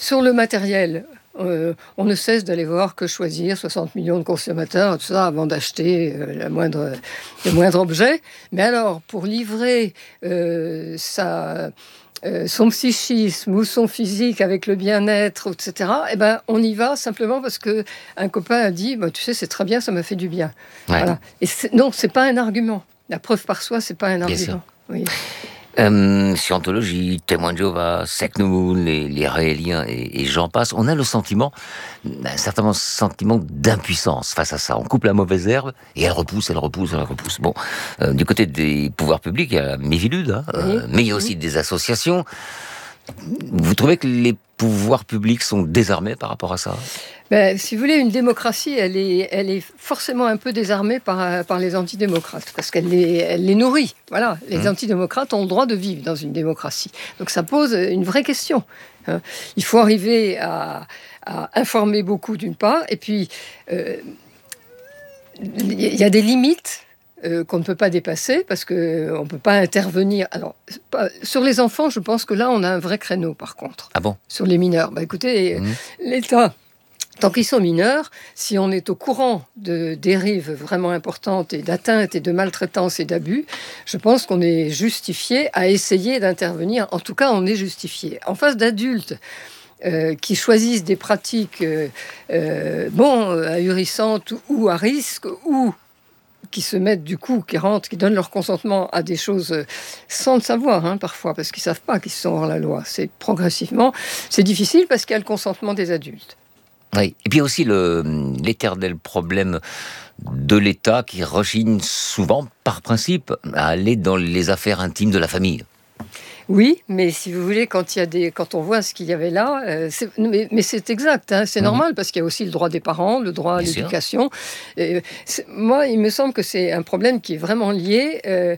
Sur le matériel, on ne cesse d'aller voir que choisir 60 millions de consommateurs, tout ça, avant d'acheter le moindre objet. Mais alors, pour livrer son psychisme ou son physique avec le bien-être, etc., eh ben, on y va simplement parce qu'un copain a dit tu sais, c'est très bien, ça m'a fait du bien. Ouais. Voilà. Et non, c'est pas un argument. La preuve par soi, c'est pas un argument. Sûr. Oui. Scientologie, témoins de Jéhovah, Secte Noumoun, les Raéliens et j'en passe, on a le sentiment, un certain sentiment d'impuissance face à ça. On coupe la mauvaise herbe et elle repousse. Bon, du côté des pouvoirs publics, il y a la Miviludes, mais il y a aussi des associations. Vous trouvez que les pouvoirs publics sont désarmés par rapport à ça ? Si vous voulez, une démocratie, elle est forcément un peu désarmée par les antidémocrates, parce qu'elle les nourrit. Voilà, les antidémocrates ont le droit de vivre dans une démocratie. Donc ça pose une vraie question. Il faut arriver à informer beaucoup, d'une part, et puis il y a des limites qu'on ne peut pas dépasser, parce qu'on ne peut pas intervenir. Alors, sur les enfants, je pense que là, on a un vrai créneau, par contre. Ah bon ? Sur les mineurs. Écoutez, l'État... Tant qu'ils sont mineurs, si on est au courant de dérives vraiment importantes et d'atteintes et de maltraitance et d'abus, je pense qu'on est justifié à essayer d'intervenir. En tout cas, on est justifié. En face d'adultes qui choisissent des pratiques ahurissantes ou à risque, ou qui se mettent du coup, qui rentrent, qui donnent leur consentement à des choses sans le savoir, parfois, parce qu'ils ne savent pas qu'ils sont hors la loi. C'est progressivement, c'est difficile parce qu'il y a le consentement des adultes. Oui. Et puis aussi l'éternel problème de l'État qui rechigne souvent, par principe, à aller dans les affaires intimes de la famille. Oui, mais si vous voulez, quand on voit ce qu'il y avait là, mais c'est exact, c'est normal, parce qu'il y a aussi le droit des parents, le droit à l'éducation. Moi, il me semble que c'est un problème qui est vraiment lié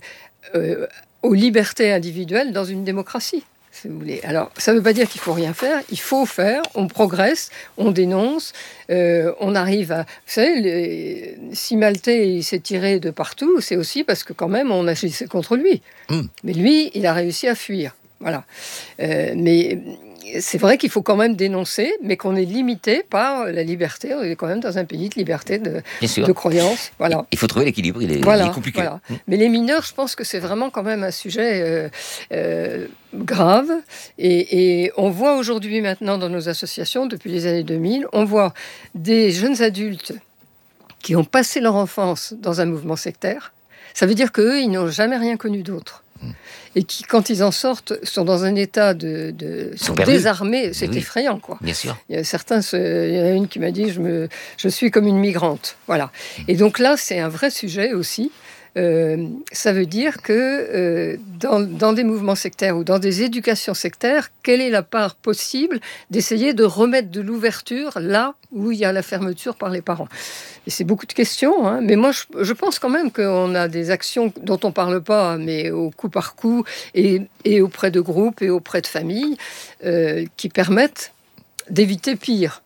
aux libertés individuelles dans une démocratie. Si vous voulez. Alors, ça ne veut pas dire qu'il ne faut rien faire. Il faut faire, on progresse, on dénonce, on arrive à... Vous savez, si Maltais s'est tiré de partout, c'est aussi parce que quand même on agissait contre lui. Mais lui, il a réussi à fuir. Voilà. Mais c'est vrai qu'il faut quand même dénoncer, mais qu'on est limité par la liberté. On est quand même dans un pays de liberté de croyance. Voilà. Il faut trouver l'équilibre, il est compliqué. Voilà. Mais les mineurs, je pense que c'est vraiment quand même un sujet grave. Et on voit aujourd'hui maintenant dans nos associations, depuis les années 2000, on voit des jeunes adultes qui ont passé leur enfance dans un mouvement sectaire. Ça veut dire qu'eux, ils n'ont jamais rien connu d'autre. Et qui, quand ils en sortent, sont dans un état sont désarmés. C'est effrayant, quoi. Bien sûr. Il y en a une qui m'a dit je suis comme une migrante. Voilà. Et donc là, c'est un vrai sujet aussi. Ça veut dire que dans des mouvements sectaires ou dans des éducations sectaires, quelle est la part possible d'essayer de remettre de l'ouverture là où il y a la fermeture par les parents? Et c'est beaucoup de questions, mais moi je pense quand même qu'on a des actions dont on ne parle pas, mais au coup par coup, et auprès de groupes et auprès de familles, qui permettent d'éviter pire.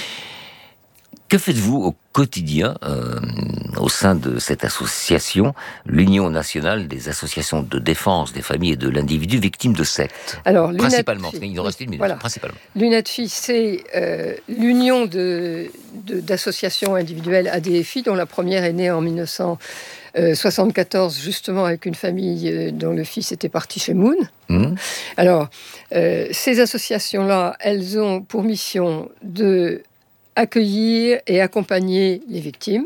Que faites-vous au quotidien au sein de cette association, l'Union nationale des associations de défense des familles et de l'individu victime de sectes? Alors, principalement, il nous reste une minute. Voilà. Principalement. L'UNATFI, c'est l'union d'associations individuelles ADFI, dont la première est née en 1974, justement avec une famille dont le fils était parti chez Moon. Alors, ces associations-là, elles ont pour mission de accueillir et accompagner les victimes,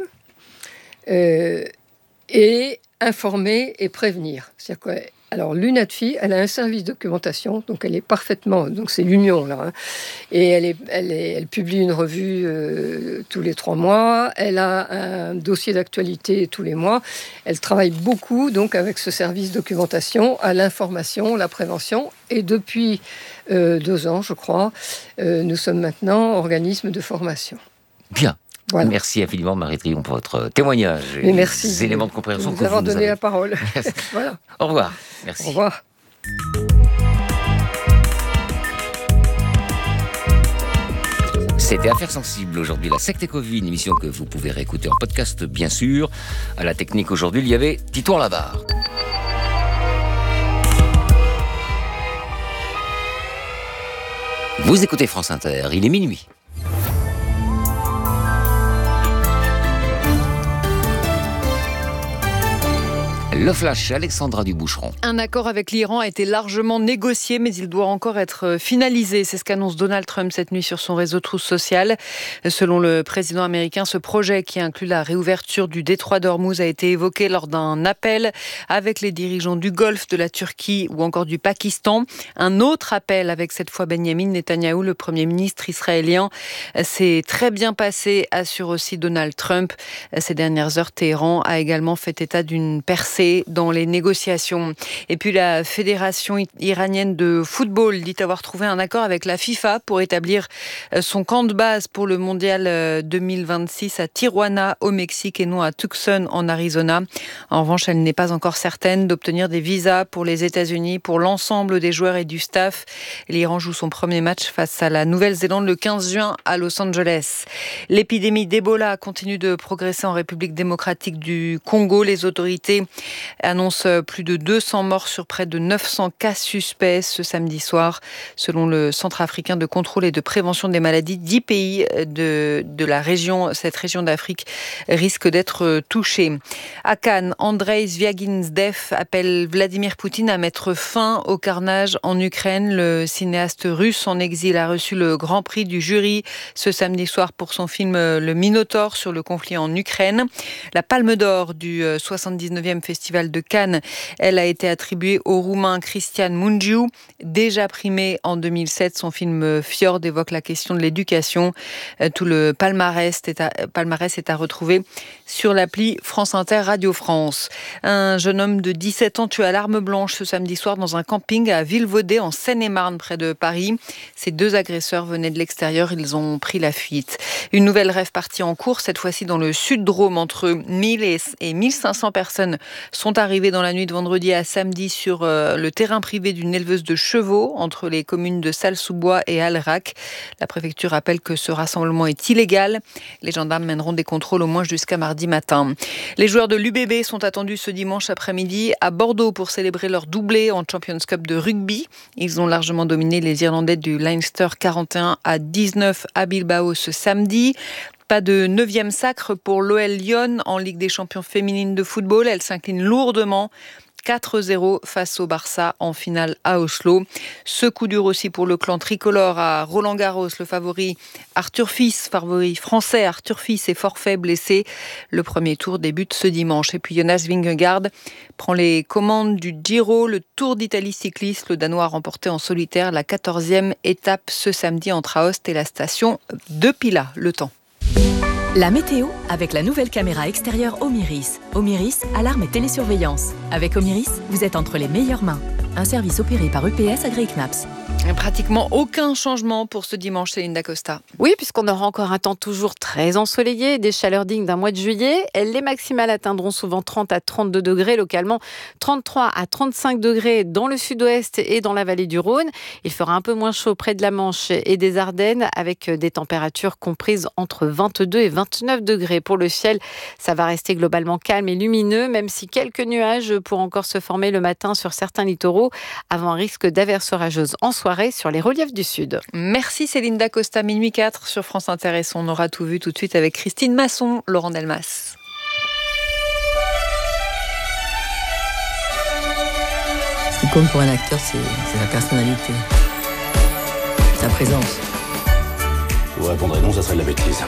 et informer et prévenir. C'est-à-dire que, alors, l'UNATFI, elle a un service de documentation, donc elle est parfaitement... Donc c'est l'union, là. Et elle publie une revue tous les 3 mois. Elle a un dossier d'actualité tous les mois. Elle travaille beaucoup, donc, avec ce service de documentation, à l'information, la prévention. Et depuis 2 ans, je crois, nous sommes maintenant organisme de formation. Bien. Voilà. Merci infiniment, Marie Trion, pour votre témoignage et les éléments de compréhension que vous avoir nous donné avez. la parole. Voilà. Au revoir. Merci. Au revoir. C'était Affaires sensibles aujourd'hui, la secte et Covid, une émission que vous pouvez réécouter en podcast, bien sûr. À la technique aujourd'hui, il y avait Titouan Labarre. Vous écoutez France Inter, il est minuit. Le flash, Alexandra Duboucheron. Un accord avec l'Iran a été largement négocié, mais il doit encore être finalisé. C'est ce qu'annonce Donald Trump cette nuit sur son réseau Truth Social. Selon le président américain, ce projet qui inclut la réouverture du détroit d'Ormuz a été évoqué lors d'un appel avec les dirigeants du Golfe, de la Turquie ou encore du Pakistan. Un autre appel avec cette fois Benjamin Netanyahou, le Premier ministre israélien. C'est très bien passé, assure aussi Donald Trump. Ces dernières heures, Téhéran a également fait état d'une percée dans les négociations. Et puis la Fédération iranienne de football dit avoir trouvé un accord avec la FIFA pour établir son camp de base pour le mondial 2026 à Tijuana au Mexique et non à Tucson en Arizona. En revanche, elle n'est pas encore certaine d'obtenir des visas pour les États-Unis pour l'ensemble des joueurs et du staff. L'Iran joue son premier match face à la Nouvelle-Zélande le 15 juin à Los Angeles. L'épidémie d'Ebola continue de progresser en République démocratique du Congo. Les autorités annonce plus de 200 morts sur près de 900 cas suspects ce samedi soir. Selon le Centre africain de contrôle et de prévention des maladies, 10 pays de la région, cette région d'Afrique, risquent d'être touchés. À Cannes, Andrei Zvyagintsev appelle Vladimir Poutine à mettre fin au carnage en Ukraine. Le cinéaste russe en exil a reçu le grand prix du jury ce samedi soir pour son film Le Minotaure sur le conflit en Ukraine. La Palme d'Or du 79e Festival de Cannes, elle a été attribuée au Roumain Cristian Mungiu. Déjà primé en 2007, son film Fjord évoque la question de l'éducation. Tout le palmarès est à retrouver sur l'appli France Inter Radio France. Un jeune homme de 17 ans tué à l'arme blanche ce samedi soir dans un camping à Villevaudée en Seine-et-Marne près de Paris. Ces deux agresseurs venaient de l'extérieur, ils ont pris la fuite. Une nouvelle rave partie en cours, cette fois-ci dans le Sud-Drôme. Entre 1000 et 1500 personnes sont arrivés dans la nuit de vendredi à samedi sur le terrain privé d'une éleveuse de chevaux entre les communes de Salles-sous-Bois et Alrac. La préfecture rappelle que ce rassemblement est illégal. Les gendarmes mèneront des contrôles au moins jusqu'à mardi matin. Les joueurs de l'UBB sont attendus ce dimanche après-midi à Bordeaux pour célébrer leur doublé en Champions Cup de rugby. Ils ont largement dominé les Irlandais du Leinster 41-19 à Bilbao ce samedi. Pas de 9e sacre pour l'OL Lyon en Ligue des champions féminines de football. Elle s'incline lourdement 4-0 face au Barça en finale à Oslo. Ce coup dur aussi pour le clan tricolore à Roland-Garros. Le favori français Arthur Fils est forfait blessé. Le premier tour débute ce dimanche. Et puis Jonas Vingegaard prend les commandes du Giro, le Tour d'Italie cycliste. Le Danois a remporté en solitaire la 14e étape ce samedi entre Aoste et la station de Pila. Le temps. La météo avec la nouvelle caméra extérieure Omiris. Omiris, alarme et télésurveillance. Avec Omiris, vous êtes entre les meilleures mains. Un service opéré par UPS AgriKnaps. Pratiquement aucun changement pour ce dimanche, Céline Dacosta. Oui, puisqu'on aura encore un temps toujours très ensoleillé, des chaleurs dignes d'un mois de juillet. Les maximales atteindront souvent 30 à 32 degrés localement, 33 à 35 degrés dans le sud-ouest et dans la vallée du Rhône. Il fera un peu moins chaud près de la Manche et des Ardennes, avec des températures comprises entre 22 et 29 degrés. Pour le ciel, ça va rester globalement calme et lumineux, même si quelques nuages pourront encore se former le matin sur certains littoraux, avant un risque d'averses orageuses en soirée sur les reliefs du sud. Merci Céline Dacosta, minuit 4 sur France Inter. On aura tout vu tout de suite avec Christine Masson, Laurent Delmas. Ce qui compte pour un acteur, c'est la personnalité, sa présence. Vous répondrez non, ça serait de la bêtise.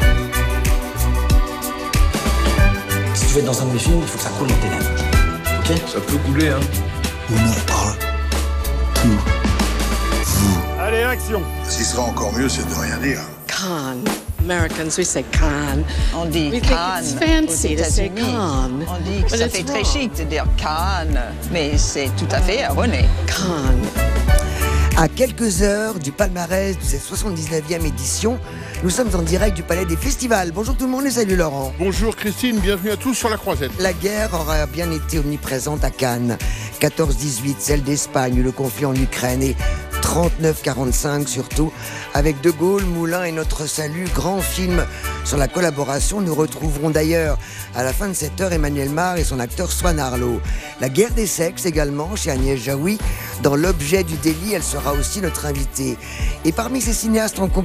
Si tu veux être dans un de mes films, il faut que ça coule dans tes lèvres. Ok ? Ça peut couler, hein. On en parle tout. Allez, action! Ce qui serait encore mieux, c'est de rien dire. Cannes. Americans, we say Cannes. On dit we Cannes. Think it's fancy aux to say États-Unis. Cannes. On dit que ça fait très chic de dire Cannes, mais c'est tout à fait erroné. Cannes. À quelques heures du palmarès de cette 79e édition, nous sommes en direct du Palais des Festivals. Bonjour tout le monde et salut Laurent. Bonjour Christine, bienvenue à tous sur la Croisette. La guerre aura bien été omniprésente à Cannes. 14-18, celle d'Espagne, le conflit en Ukraine et 39-45 surtout, avec De Gaulle, Moulin et Notre Salut, grand film sur la collaboration. Nous retrouverons d'ailleurs à la fin de cette heure Emmanuel Mar et son acteur Swan Arlo. La guerre des sexes également chez Agnès Jaoui. Dans L'objet du délit, elle sera aussi notre invitée. Et parmi ces cinéastes en compétition,